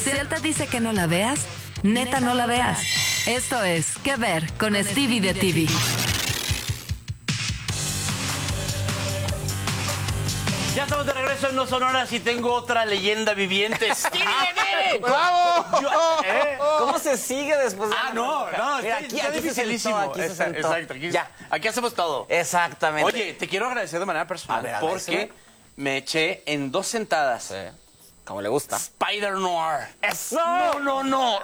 Si él te dice que no la veas, neta no la veas. Esto es ¿Qué ver? Con Stevie de TV. Ya estamos de regreso en No Sonoras y tengo otra leyenda viviente. ¡Stevie de TV! ¡Bravo! ¿Cómo se sigue después de No, Mira, está dificilísimo. aquí se sentó. Exacto, aquí hacemos todo. Exactamente. Oye, te quiero agradecer de manera personal A ver, porque me eché en 2 sentadas. Sí. Como le gusta. Spider Noir. ¡Eso! No.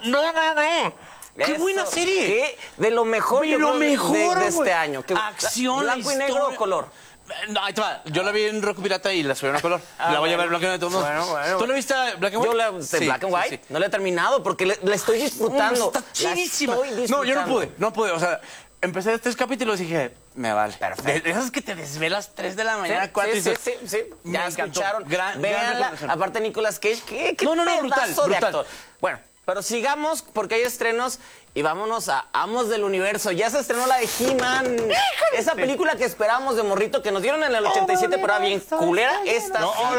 ¡Qué buena serie! ¿Qué? De lo mejor, De lo mejor, de este güey. año. Acción, ¿Blanco y negro historia. o color? No, ahí te va. Yo la vi en Roku Pirata y la subieron a color. La voy a ver blanco y negro. Bueno. ¿Tú la viste Black and White? Yo la de Black and White. No la he terminado porque la estoy disfrutando. Está chidísima. La estoy disfrutando. No, yo no pude. O sea, empecé 3 capítulos y dije, me vale. Perfecto. De esas que te desvelas 3 de la mañana, 4 y Sí. Me Ya encantó. escucharon. Gran Véanla. recomendación. Aparte, Nicolas Cage. ¿Qué brutal. de actor? Bueno, pero sigamos porque hay estrenos y vámonos a Amos del Universo. Ya se estrenó la de He-Man. Esa película que esperábamos de morrito que nos dieron en el 87, pero era bien culera. Esta.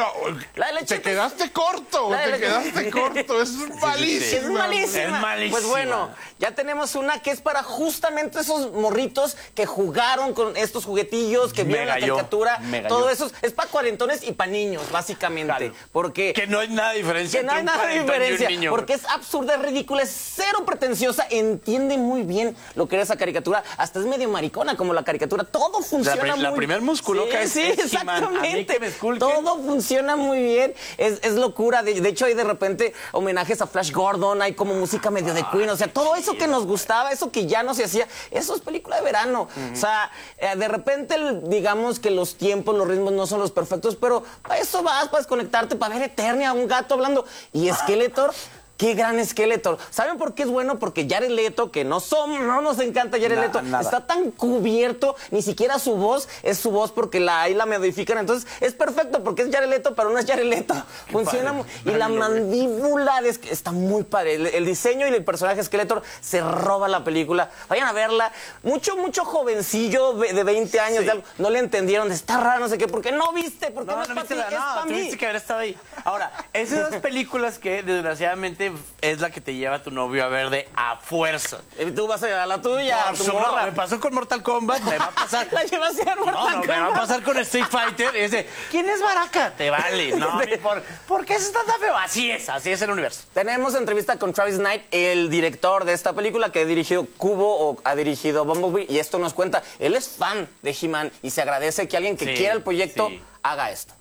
La de leche. Te quedaste corto, La de te quedaste corto. Es malísima. Es malísima. Es malísima. Pues bueno, ya tenemos una que es para justamente esos morritos que jugaron con estos juguetillos, que vieron la caricatura. Todo eso es para cuarentones y para niños, básicamente. Claro. Porque Que no hay nada de diferencia que no hay entre un nada de cuarentón y un diferencia, niño. porque es absurda, es ridícula, es cero pretenciosa, entiende muy bien lo que era esa caricatura, hasta es medio maricona como la caricatura, todo funciona muy La primer musculoca sí, es He-Man. A mí exactamente, que me esculquen. todo funciona muy bien, es locura, de hecho hay de repente homenajes a Flash Gordon, hay como música medio de Queen, o sea, todo eso que nos gustaba, eso que ya no se hacía, eso es película de verano, o sea, de repente digamos que los tiempos, los ritmos no son los perfectos, pero a eso vas, para desconectarte, para ver Eternia, un gato hablando, y Skeletor. ¡Qué gran Skeletor! ¿Saben por qué es bueno? Porque Jared Leto, que no nos encanta Jared Leto, nada. está tan cubierto, ni siquiera su voz es su voz porque ahí la modifican. Entonces es perfecto porque es Jared Leto, pero no es Jared Leto. Funciona y la mandíbula está muy padre. El diseño y el personaje Skeletor se roba la película. Vayan a verla. Mucho jovencillo de 20 años de algo, no le entendieron. Está raro, no sé qué. ¿Por qué no viste? ¿Por qué no es para ti? Es para mí. Tuviste que haber estado ahí. Ahora, esas 2 películas que desgraciadamente es la que te lleva a tu novio a ver de a fuerza. Y tú vas a llevar la tuya, a tu No, morra. me pasó con Mortal Kombat, me va a pasar. La llevas a Mortal Kombat. Me va a pasar con Street Fighter. Es de, ¿quién es Baraka? Te vale. No, ¿por qué eso está tan feo? Así es el universo. Tenemos entrevista con Travis Knight, el director de esta película que ha dirigido Cubo o ha dirigido Bumblebee, y esto nos cuenta, él es fan de He-Man y se agradece que alguien que quiera el proyecto haga esto.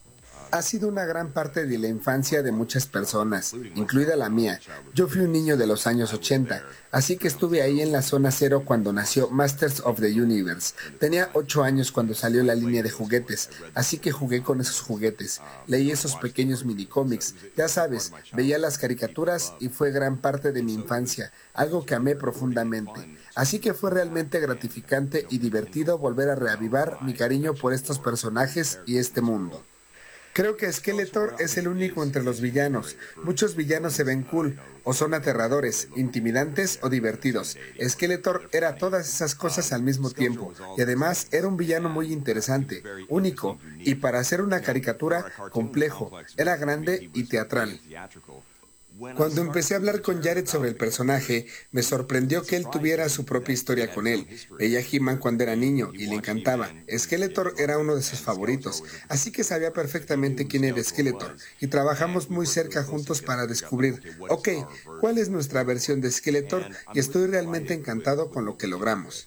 Ha sido una gran parte de la infancia de muchas personas, incluida la mía. Yo fui un niño de los años 80, así que estuve ahí en la zona cero cuando nació Masters of the Universe. Tenía 8 años cuando salió la línea de juguetes, así que jugué con esos juguetes. Leí esos pequeños minicómics, ya sabes, veía las caricaturas y fue gran parte de mi infancia, algo que amé profundamente. Así que fue realmente gratificante y divertido volver a reavivar mi cariño por estos personajes y este mundo. Creo que Skeletor es el único entre los villanos. Muchos villanos se ven cool, o son aterradores, intimidantes o divertidos. Skeletor era todas esas cosas al mismo tiempo, y además era un villano muy interesante, único, y para hacer una caricatura, complejo. Era grande y teatral. Cuando empecé a hablar con Jared sobre el personaje, me sorprendió que él tuviera su propia historia con él. Veía a He-Man cuando era niño y le encantaba. Skeletor era uno de sus favoritos, así que sabía perfectamente quién era Skeletor. Y trabajamos muy cerca juntos para descubrir, ok, ¿cuál es nuestra versión de Skeletor? Y estoy realmente encantado con lo que logramos.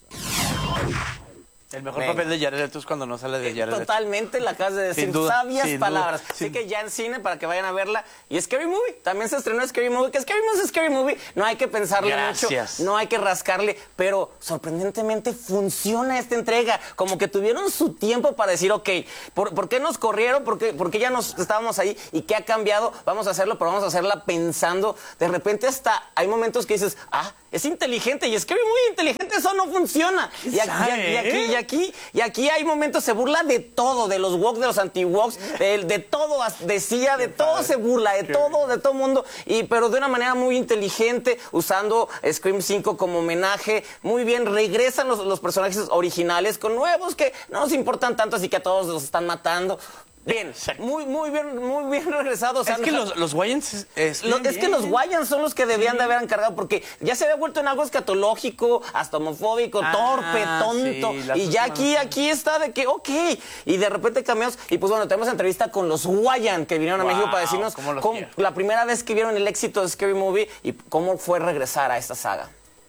El mejor papel de Jared Leto es cuando no sale de Jared Leto. Totalmente, la acabas de decir. Sin duda, Sabias sin palabras. duda, Así que ya en cine para que vayan a verla. Y Scary Movie, también se estrenó Scary Movie. Que Scary Movie es Scary Movie. No hay que pensarle mucho, no hay que rascarle. Pero sorprendentemente funciona esta entrega. Como que tuvieron su tiempo para decir, ok, ¿por qué nos corrieron? ¿Por qué ya nos estábamos ahí? ¿Y qué ha cambiado? Vamos a hacerlo, pero vamos a hacerla pensando. De repente hasta hay momentos que dices, es inteligente. Y Scary Movie inteligente, eso no funciona. Y aquí hay momentos, se burla de todo, de los woke, de los anti-wokes, de todo, decía, de todo se burla, de todo mundo, pero de una manera muy inteligente, usando Scream 5 como homenaje, muy bien, regresan los personajes originales con nuevos que no nos importan tanto, así que a todos los están matando. Bien, muy bien regresado. O sea, Es que los Wayans... es que los Wayans son los que debían de haber encargado, porque ya se había vuelto en algo escatológico, hasta homofóbico, torpe, tonto. Sí, y ya aquí está de que, ok. Y de repente cambiamos. Y pues bueno, tenemos entrevista con los Wayan que vinieron a México para decirnos la primera vez que vieron el éxito de Scary Movie y cómo fue regresar a esta saga.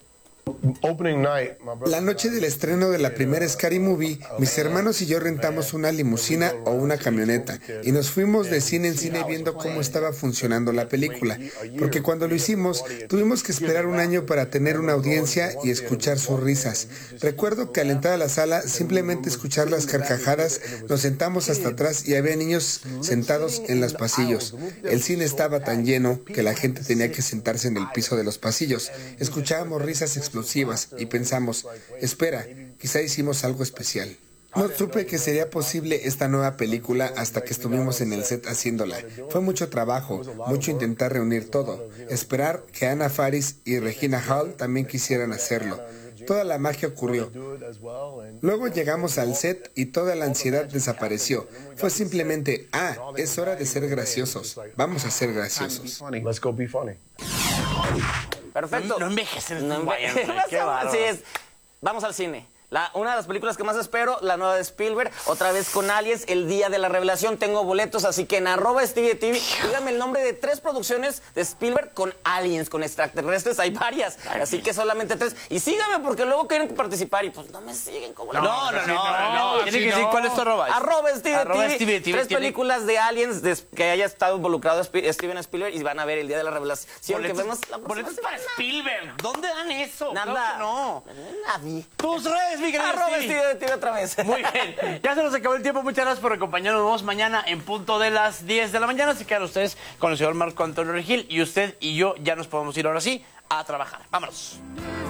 La noche del estreno de la primera Scary Movie, mis hermanos y yo rentamos una limusina o una camioneta y nos fuimos de cine en cine viendo cómo estaba funcionando la película, porque cuando lo hicimos tuvimos que esperar un año para tener una audiencia y escuchar sus risas. Recuerdo que al entrar a la sala, simplemente escuchar las carcajadas, nos sentamos hasta atrás y había niños sentados en los pasillos. El cine estaba tan lleno que la gente tenía que sentarse en el piso de los pasillos. Escuchábamos risas explosivas y pensamos, espera, quizá hicimos algo especial. No supe que sería posible esta nueva película hasta que estuvimos en el set haciéndola. Fue mucho trabajo, mucho intentar reunir todo, esperar que Anna Faris y Regina Hall también quisieran hacerlo. Toda la magia ocurrió. Luego llegamos al set y toda la ansiedad desapareció. Fue simplemente, es hora de ser graciosos. Vamos a ser graciosos. Perfecto. No envejecen. Qué así es. Vamos al cine. Una de las películas que más espero, la nueva de Spielberg, otra vez con Aliens, el día de la revelación. Tengo boletos, así que en @StevieTV, díganme el nombre de 3 producciones de Spielberg con aliens, con extraterrestres. Hay varias, así que solamente 3. Y síganme porque luego quieren participar y pues no me siguen como la... No. Tiene que decir cuál es tu arroba. @StevieTV. 3 películas de aliens que haya estado involucrado Steven Spielberg y van a ver el día de la revelación. Boletos, que vemos la boletos para Spielberg. ¿Dónde dan eso? Nada. Claro que no. Nadie. Tus redes, mi querido Stevie. StevieTV otra vez. Muy bien. Ya se nos acabó el tiempo. Muchas gracias por acompañarnos. Nos vemos mañana en punto de las 10 de la mañana. Se quedan ustedes con el señor Marco Antonio Regil y usted y yo ya nos podemos ir ahora sí a trabajar. Vámonos.